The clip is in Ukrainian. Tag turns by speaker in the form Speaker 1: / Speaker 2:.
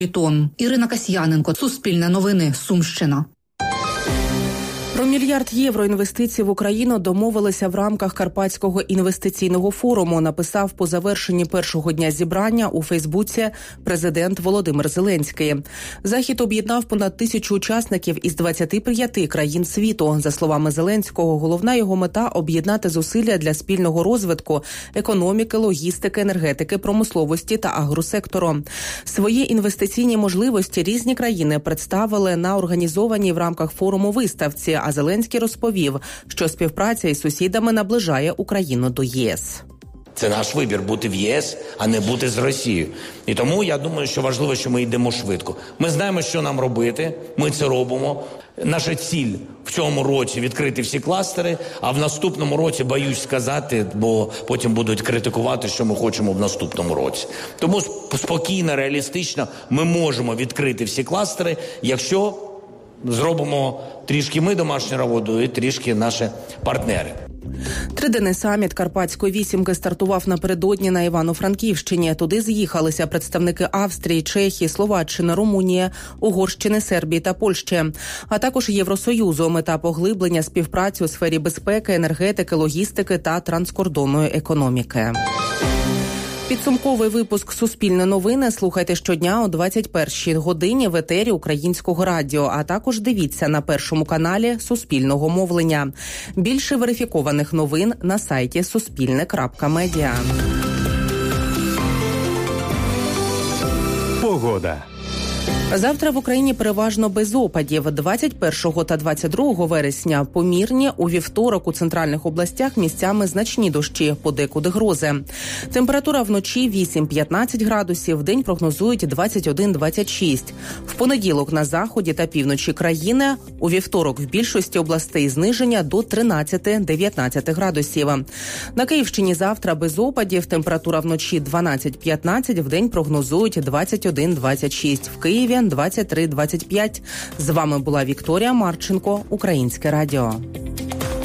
Speaker 1: тонн. Ірина Касьяненко, Суспільне новини, Сумщина.
Speaker 2: Про $1 мільярд інвестицій в Україну домовилися в рамках Карпатського інвестиційного форуму, написав по завершенні першого дня зібрання у Фейсбуці президент Володимир Зеленський. Захід об'єднав понад 1000 учасників із 25 країн світу. За словами Зеленського, головна його мета – об'єднати зусилля для спільного розвитку економіки, логістики, енергетики, промисловості та агросектору. Свої інвестиційні можливості різні країни представили на організованій в рамках форуму виставці, а Зеленський розповів, що співпраця із сусідами наближає Україну до ЄС.
Speaker 3: Це наш вибір – бути в ЄС, а не бути з Росією. І тому я думаю, що важливо, що ми йдемо швидко. Ми знаємо, що нам робити, ми це робимо. Наша ціль в цьому році – відкрити всі кластери, а в наступному році, боюсь сказати, бо потім будуть критикувати, що ми хочемо в наступному році. Тому спокійно, реалістично ми можемо відкрити всі кластери, якщо зробимо трішки ми домашню роботу і трішки наші партнери.
Speaker 2: Триденний саміт Карпатської вісімки стартував напередодні на Івано-Франківщині. Туди з'їхалися представники Австрії, Чехії, Словаччини, Румунії, Угорщини, Сербії та Польщі, а також Євросоюзу. Мета поглиблення співпраці у сфері безпеки, енергетики, логістики та транскордонної економіки. Підсумковий випуск «Суспільне новини» слухайте щодня о 21-й годині в етері Українського радіо, а також дивіться на Першому каналі Суспільного мовлення. Більше верифікованих новин на сайті suspilne.media.
Speaker 4: Погода.
Speaker 2: Завтра в Україні переважно без опадів. 21 та 22 вересня помірні, у вівторок у центральних областях місцями значні дощі, подекуди грози. Температура вночі 8-15 градусів, вдень прогнозують 21-26. В понеділок на заході та півночі країни, у вівторок в більшості областей зниження до 13-19 градусів. На Київщині завтра без опадів, температура вночі 12-15, вдень прогнозують 21-26. В Києві 23-25. З вами була Вікторія Марченко, Українське радіо.